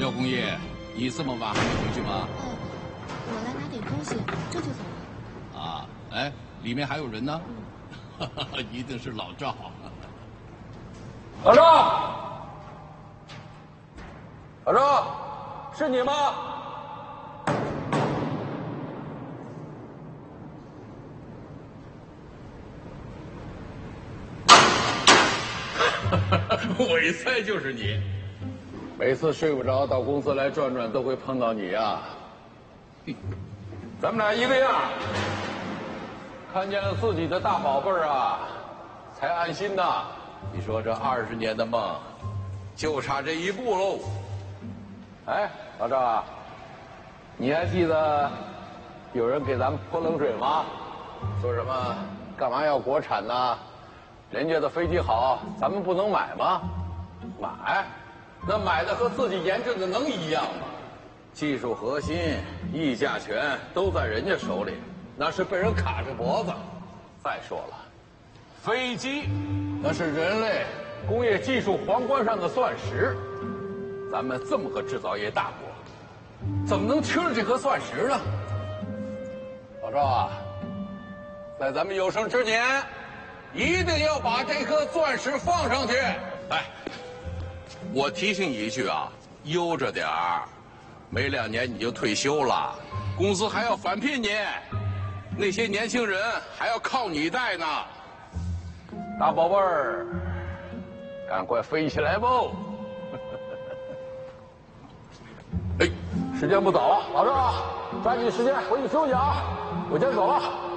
廖工业，你这么晚还没回去吗？ 我来拿点东西，这就走了。 啊，哎，里面还有人呢。一定是老赵。 老赵，老赵，是你吗？ 我一猜就是你。每次睡不着到公司来转转，都会碰到你啊。 咱们俩一个样，看见了自己的大宝贝儿啊，才安心呐。 你说这20年的梦，就差这一步喽。 哎，老赵啊，你还记得有人给咱们泼冷水吗？ 说什么干嘛要国产呢？人家的飞机好，咱们不能买吗？ 买，那买的和自己研制的能一样吗？ 技术核心、议价权都在人家手里，那是被人卡着脖子。再说了，飞机那是人类工业技术皇冠上的钻石，咱们这么个制造业大国，怎么能缺了这颗钻石呢？老赵啊，在咱们有生之年，一定要把这颗钻石放上去。哎，我提醒你一句啊，悠着点儿。没2年你就退休了，公司还要返聘你，那些年轻人还要靠你带呢。 大宝贝儿，赶快飞起来吧！ 哎， 时间不早了，老赵，抓紧时间回去休息啊！我先走了。